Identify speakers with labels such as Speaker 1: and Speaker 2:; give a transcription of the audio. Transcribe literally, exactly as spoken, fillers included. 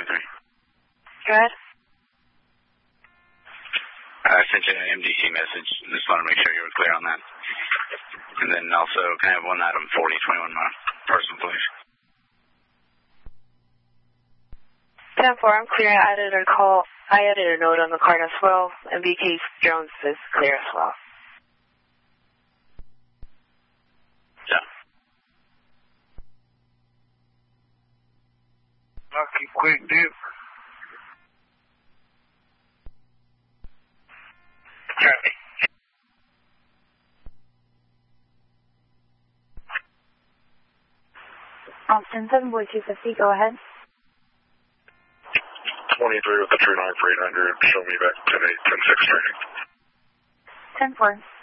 Speaker 1: three.
Speaker 2: Go ahead.
Speaker 1: I sent you an M D C message. Just want to make sure you were clear on that. And then also, can I have one item forty twenty-one my person, please?
Speaker 2: ten four, I'm clear. I added a call. I added a note on the card as well. M B K Jones is clear as well.
Speaker 1: Yeah.
Speaker 3: Lucky quick dip. Okay.
Speaker 4: Austin seven four two fifty, go ahead.
Speaker 5: twenty-three with the true nine for eight hundred. Show me back ten eight, ten six training.
Speaker 4: ten four.